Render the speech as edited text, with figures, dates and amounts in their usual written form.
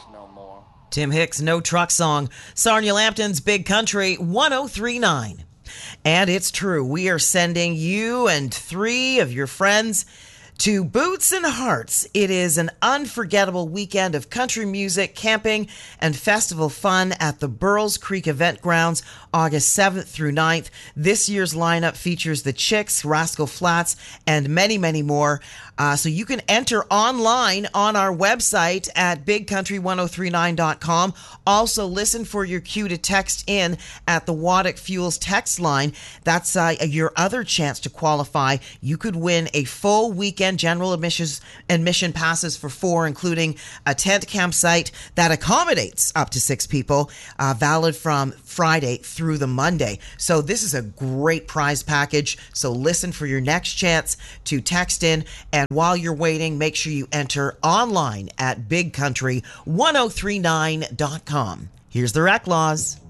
no more. Tim Hicks, No Truck Song. Sarnia Lambton's Big Country 1039. And it's true, we are sending you and 3 of your friends to Boots and Hearts. It is an unforgettable weekend of country music, camping, and festival fun at the Burles Creek Event Grounds, August 7th through 9th. This year's lineup features the Chicks, Rascal Flatts, and many, many more. So you can enter online on our website at bigcountry1039.com. Also, listen for your cue to text in at the Waddick Fuels text line. That's your other chance to qualify. You could win a full weekend general admission passes for 4, including a tent campsite that accommodates up to 6 people, valid from Friday through the Monday. So this is a great prize package. So listen for your next chance to text in. And while you're waiting, make sure you enter online at bigcountry1039.com. Here's the Rec Laws.